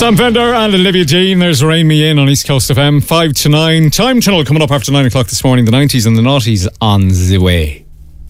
Sam Fender and Olivia Dean. There's Rain Me In on East Coast FM, 5 to 9. Time Tunnel coming up after 9 o'clock this morning. The 90s and the noughties on the way.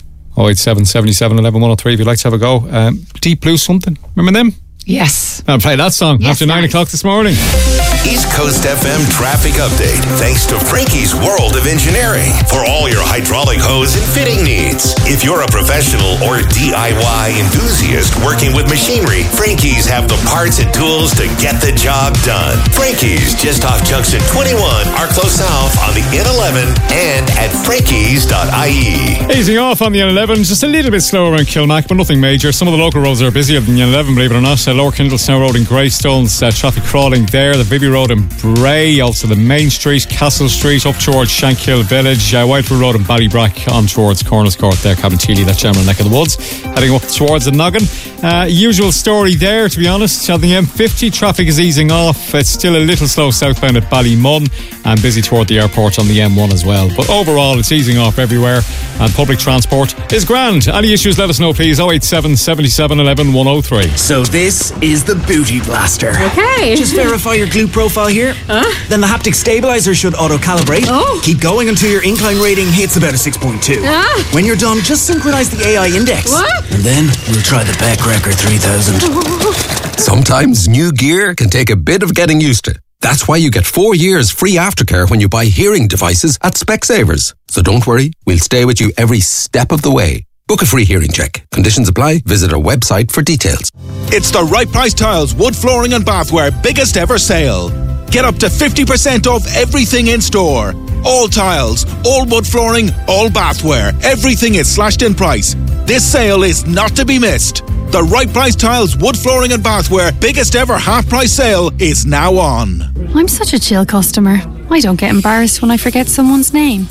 087 77 11 103 if you'd like to have a go. Deep Blue something. Remember them? Yes. I'll play that song after 9 o'clock this morning. East Coast FM traffic update thanks to Frankie's World of Engineering for all your hydraulic hose and fitting needs. If you're a professional or DIY enthusiast working with machinery, Frankie's have the parts and tools to get the job done. Frankie's just off Junction 21, Arklow South on the N11 and at frankies.ie. Easing off on the N11, just a little bit slower around Kilmac, but nothing major. Some of the local roads are busier than the N11, believe it or not. Lower Kindlesnow Road in Greystones, traffic crawling there. The Bibby Road in Bray, also the Main Street, Castle Street, up towards Shankill Village, Whitefield Road in Ballybrack, on towards Corners Court there, Cabinteely, that general neck of the woods. Heading up towards the Noggin. Usual story there, to be honest. On the M50, traffic is easing off. It's still a little slow southbound at Ballymun and busy toward the airport on the M1 as well. But overall, it's easing off everywhere and public transport is grand. Any issues, let us know, please. 087 77 11 103. So this is the Booty Blaster. Okay. Just verify your glute profile here. Then the haptic stabilizer should auto-calibrate. Oh. Keep going until your incline rating hits about a 6.2. When you're done, just synchronize the AI index. What? And then we'll try the Beck Record 3000. Sometimes new gear can take a bit of getting used to. That's why you get 4 years free aftercare when you buy hearing devices at Specsavers. So don't worry, we'll stay with you every step of the way. Book a free hearing check. Conditions apply. Visit our website for details. It's the Right Price Tiles Wood Flooring and Bathware biggest ever sale. Get up to 50% off everything in store. All tiles, all wood flooring, all bathware. Everything is slashed in price. This sale is not to be missed. The Right Price Tiles Wood Flooring and Bathware biggest ever half price sale is now on. I'm such a chill customer. I don't get embarrassed when I forget someone's name.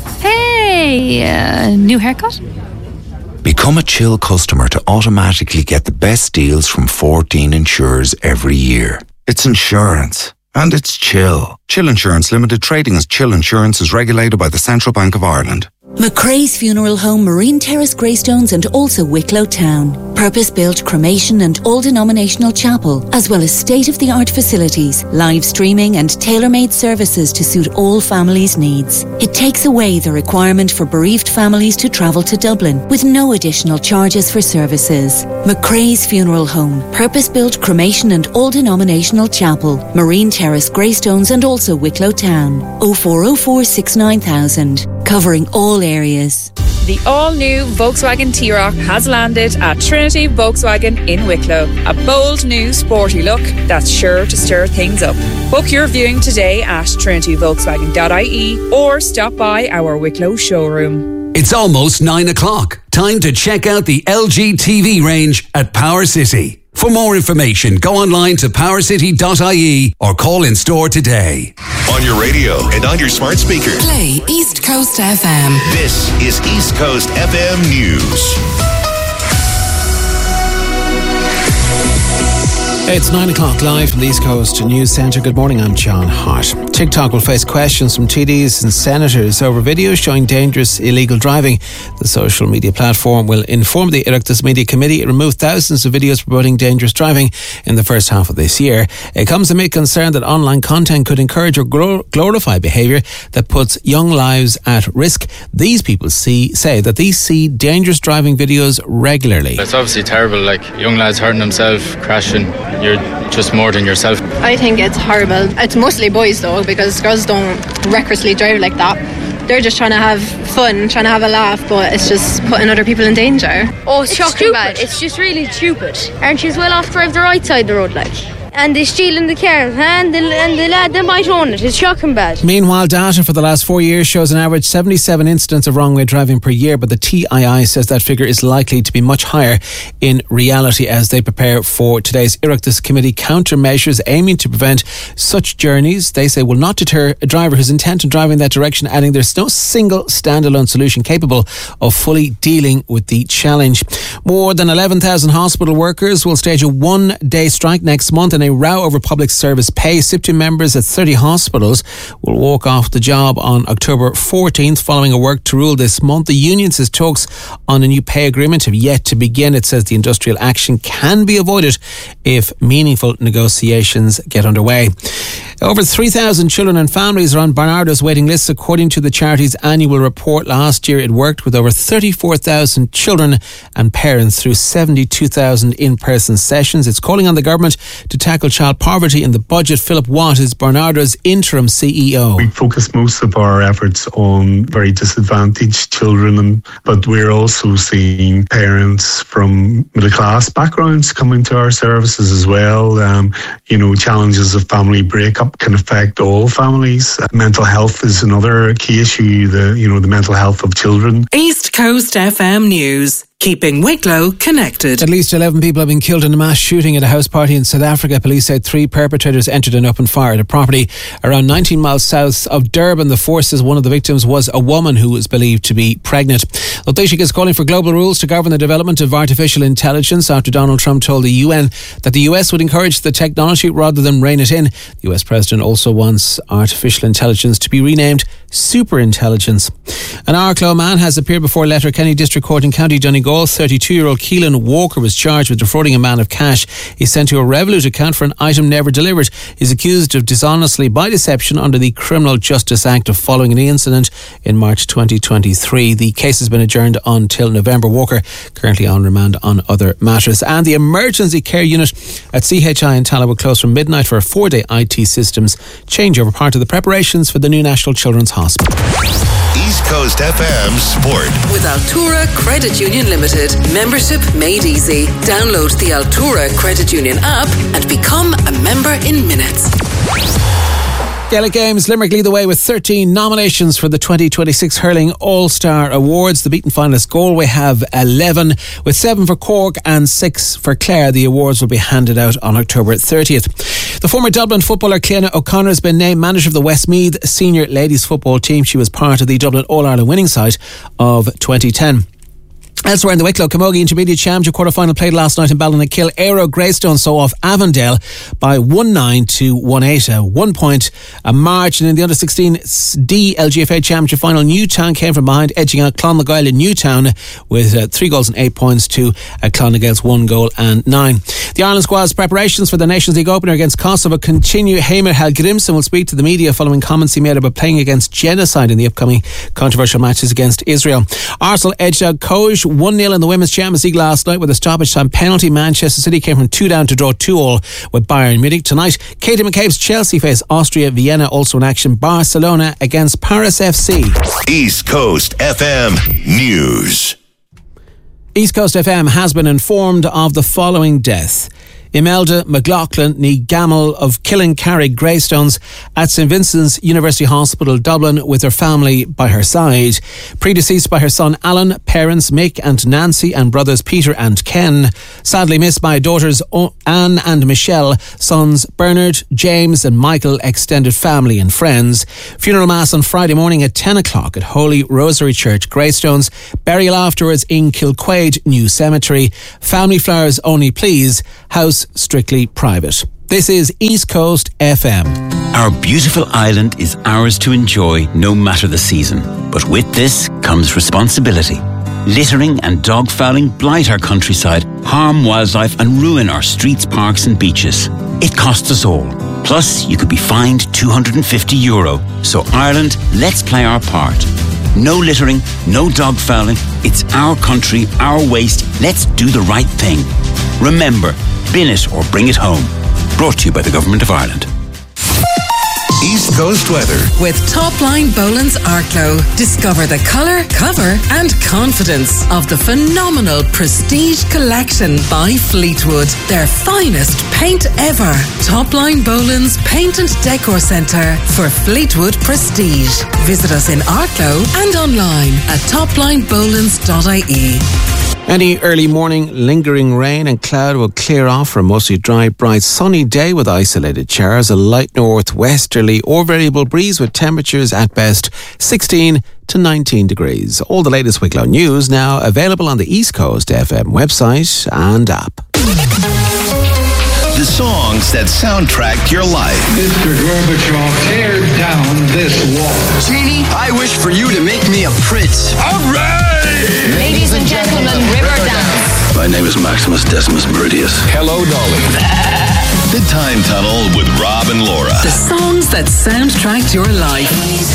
Hey, new haircut? Become a Chill customer to automatically get the best deals from 14 insurers every year. It's insurance. And it's Chill. Chill Insurance Limited, trading as Chill Insurance, is regulated by the Central Bank of Ireland. McRae's Funeral Home, Marine Terrace, Greystones and also Wicklow Town. Purpose-built cremation and all-denominational chapel, as well as state-of-the-art facilities, live streaming and tailor-made services to suit all families' needs. It takes away the requirement for bereaved families to travel to Dublin with no additional charges for services. McRae's Funeral Home, purpose-built cremation and all-denominational chapel, Marine Terrace, Greystones and also Wicklow Town. 0404 69000. Covering all areas. The all-new Volkswagen T-Roc has landed at Trinity Volkswagen in Wicklow. A bold new sporty look that's sure to stir things up. Book your viewing today at trinityvolkswagen.ie or stop by our Wicklow showroom. It's almost 9 o'clock. Time to check out the LG TV range at Power City. For more information, go online to powercity.ie or call in store today. On your radio and on your smart speaker. Play East Coast FM. This is East Coast FM News. It's 9 o'clock live from the East Coast News Centre. Good morning, I'm John Hart. TikTok will face questions from TDs and senators over videos showing dangerous illegal driving. The social media platform will inform the Oireachtas Media Committee it removed thousands of videos promoting dangerous driving in the first half of this year. It comes amid concern that online content could encourage or glorify behaviour that puts young lives at risk. These people say that these see dangerous driving videos regularly. It's obviously terrible, like young lads hurting themselves, crashing. You're just more than yourself. I think it's horrible. It's mostly boys though, because girls don't recklessly drive like that. They're just trying to have fun, trying to have a laugh, but it's just putting other people in danger. Oh, it's shocking bad. It's just really stupid. Aren't you as well off to drive the right side of the road, like? And they're stealing the car, and the lad, they might own it. It's shocking bad. Meanwhile, data for the last 4 years shows an average 77 incidents of wrong-way driving per year, but the TII says that figure is likely to be much higher in reality as they prepare for today's Oireachtas Committee countermeasures aiming to prevent such journeys. They say will not deter a driver who's intent on driving that direction, adding there's no single standalone solution capable of fully dealing with the challenge. More than 11,000 hospital workers will stage a one-day strike next month in a row over public service pay. SIPTU members at 30 hospitals will walk off the job on October 14th following a work to rule this month. The union says talks on a new pay agreement have yet to begin. It says the industrial action can be avoided if meaningful negotiations get underway. Over 3,000 children and families are on Barnardo's waiting lists according to the charity's annual report. Last year it worked with over 34,000 children and parents through 72,000 in-person sessions. It's calling on the government to tackle child poverty in the budget. Philip Watt is Barnardo's interim CEO. We focus most of our efforts on very disadvantaged children, but we're also seeing parents from middle-class backgrounds coming to our services as well. Challenges of family breakup can affect all families. Mental health is another key issue, the mental health of children. East Coast FM News. Keeping Wicklow connected. At least 11 people have been killed in a mass shooting at a house party in South Africa. Police said 3 perpetrators entered and opened fire at a property around 19 miles south of Durban. The force says one of the victims was a woman who was believed to be pregnant. The Taoiseach is calling for global rules to govern the development of artificial intelligence after Donald Trump told the UN that the US would encourage the technology rather than rein it in. The US President also wants artificial intelligence to be renamed superintelligence. An Arklow man has appeared before Letterkenny District Court in County Donegal. 32-year-old Keelan Walker was charged with defrauding a man of cash he sent to a Revolut account for an item never delivered. He's accused of dishonestly by deception under the Criminal Justice Act of following an incident in March 2023. The case has been adjourned until November. Walker currently on remand on other matters. And the emergency care unit at CHI in Tallaght will close from midnight for a 4-day IT systems changeover, part of the preparations for the new National Children's Hospital. East Coast FM Sport. With Altura Credit Union Limited. Membership made easy. Download the Altura Credit Union app and become a member in minutes. Gaelic Games, Limerick lead the way with 13 nominations for the 2026 Hurling All-Star Awards. The beaten finalists Galway have 11, with 7 for Cork and 6 for Clare. The awards will be handed out on October 30th. The former Dublin footballer Cleanna O'Connor has been named manager of the Westmeath senior ladies football team. She was part of the Dublin All-Ireland winning side of 2010. Elsewhere in the Wicklow Camogie Intermediate Championship quarter-final played last night in Ballinackill. Aero Greystone saw off Avondale by 1-9 to 1-8, a 1 point margin. In the under-16 D LGFA Championship final, Newtown came from behind, edging out Clonmagile in Newtown with 3 goals and 8 points to Clonmagale's 1 goal and 9. The Ireland squad's preparations for the Nations League opener against Kosovo continue. Heimer Hallgrimsson will speak to the media following comments he made about playing against genocide in the upcoming controversial matches against Israel. Arsenal edged out Coge 1-0 in the Women's Champions League last night with a stoppage time penalty. Manchester City came from 2 down to draw 2-2 with Bayern Munich. Tonight, Katie McCabe's Chelsea face Austria Vienna, also in action. Barcelona against Paris FC. East Coast FM News. East Coast FM has been informed of the following death. Imelda McLaughlin, ní Gamal of Killincarrig Greystones at St Vincent's University Hospital, Dublin, with her family by her side. Predeceased by her son Alan, parents Mick and Nancy, and brothers Peter and Ken. Sadly missed by daughters Anne and Michelle, sons Bernard, James and Michael, extended family and friends. Funeral mass on Friday morning at 10 o'clock at Holy Rosary Church, Greystones. Burial afterwards in Kilquade New Cemetery. Family flowers only please. House strictly private. This is East Coast FM. Our beautiful island is ours to enjoy no matter the season. But with this comes responsibility. Littering and dog fouling blight our countryside, harm wildlife and ruin our streets, parks and beaches. It costs us all. Plus, you could be fined €250. So Ireland, let's play our part. No littering, no dog fouling. It's our country, our waste. Let's do the right thing. Remember, bin it or bring it home. Brought to you by the Government of Ireland. East Coast weather. With Topline Boland's Arklow. Discover the colour, cover and confidence of the phenomenal Prestige Collection by Fleetwood. Their finest paint ever. Topline Boland's Paint and Decor Centre for Fleetwood Prestige. Visit us in Arklow and online at toplinebolans.ie. Any early morning lingering rain and cloud will clear off for a mostly dry, bright, sunny day with isolated showers. A light northwesterly or variable breeze with temperatures at best 16 to 19 degrees. All the latest Wicklow news now available on the East Coast FM website and app. The songs that soundtracked your life. Mr. Gorbachev, tear down this wall. Genie, I wish for you to make me a prince. All right! Ladies and gentlemen, River Dance. My name is Maximus Decimus Meridius. Hello, Dolly. The Time Tunnel with Rob and Laura. The songs that soundtracked your life.